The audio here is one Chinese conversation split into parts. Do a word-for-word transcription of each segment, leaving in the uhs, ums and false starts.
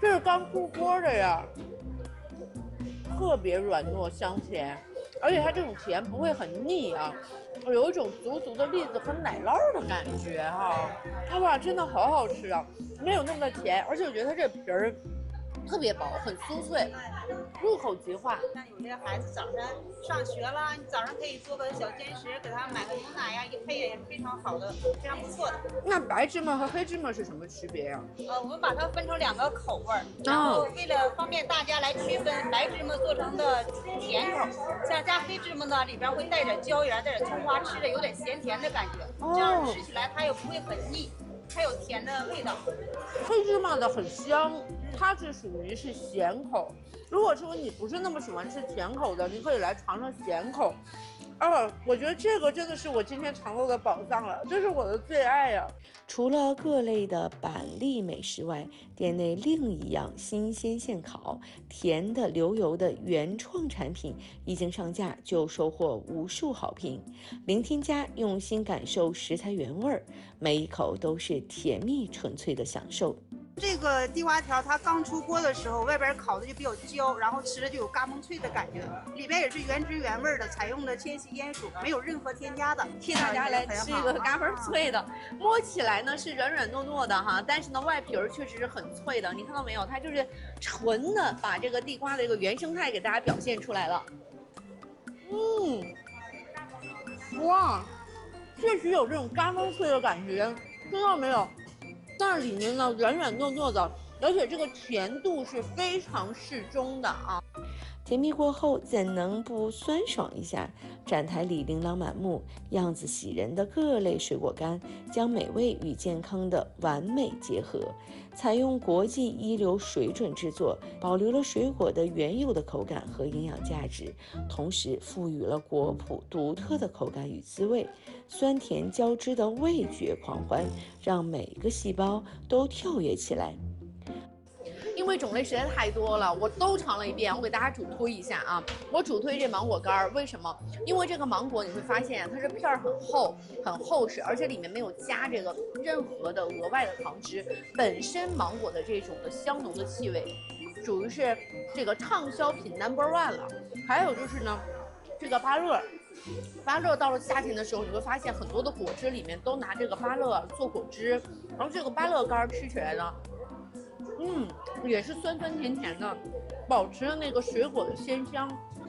这是刚出锅的呀，特别软糯香甜，而且它这种甜不会很腻啊，有一种足足的栗子和奶酪的感觉哈、啊，哇，真的好好吃啊，没有那么的甜，而且我觉得它这皮儿特别薄，很酥脆，入口即化。 像有些孩子早上上学了，你早上可以做个小煎食，给他买个牛奶呀，一配也是非常好的，非常不错的。 那白芝麻和黑芝麻是什么区别呀、 啊？呃，我们把它分成两个口味儿，然后为了方便大家来区分，白芝麻做成的甜口，像加黑芝麻呢，里边会带点椒盐，带点葱花，吃着有点咸甜的感觉，这样吃起来它又不会很腻。它有甜的味道， 黑芝麻的很香，它是属于是咸口。如果说你不是那么喜欢吃甜口的，你可以来尝尝咸口。啊，我觉得这个真的是我今天尝到的宝藏了，这是我的最爱呀、啊！ 除了各类的板栗美食外，店内另一样新鲜现烤、甜的流油的原创产品一经上架就收获无数好评。零添加，用心感受食材原味，每一口都是甜蜜纯粹的享受。 这个地瓜条它刚出锅的时候，外边烤的就比较焦，然后吃着就有嘎嘣脆的感觉，里边也是原汁原味的，采用的千禧烟薯，没有任何添加的。 替大家来吃一个嘎嘣脆的，摸起来呢是软软糯糯的哈，但是呢外皮儿确实是很脆的，你看到没有？它就是纯的把这个地瓜的这个原生态给大家表现出来了。嗯，哇，确实有这种嘎嘣脆的感觉，听到没有？但是里面呢软软糯糯的，而且这个甜度是非常适中的啊。 甜蜜过后怎能不酸爽一下？展台里琳琅满目、样子喜人的各类水果干，将美味与健康的完美结合。采用国际一流水准制作，保留了水果的原有的口感和营养价值，同时赋予了果脯独特的口感与滋味，酸甜交织的味觉狂欢，让每个细胞都跳跃起来。 因为种类实在太多了，我都尝了一遍。我给大家主推一下啊，我主推这芒果干，为什么？因为这个芒果你会发现它是片儿很厚、很厚实，而且里面没有加这个任何的额外的糖汁，本身芒果的这种的香浓的气味，属于是这个畅销品 number one 了。还有就是呢，这个芭乐。芭乐到了夏天的时候，你会发现很多的果汁里面都拿这个芭乐做果汁，然后这个芭乐干吃起来呢。嗯，也是酸酸甜甜的，保持了那个水果的鲜香。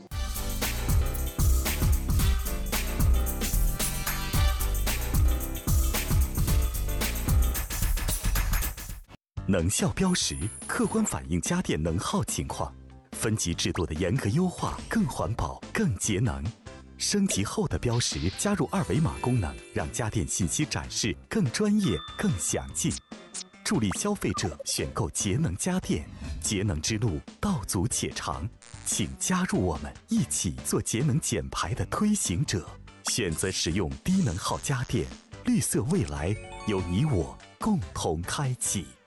能效标识客观反映家电能耗情况，分级制度的严格优化更环保、更节能。升级后的标识加入二维码功能，让家电信息展示更专业、更详尽。助力消费者选购节能家电，节能之路道阻且长，请加入我们，一起做节能减排的推行者，选择使用低能耗家电，绿色未来由你我共同开启。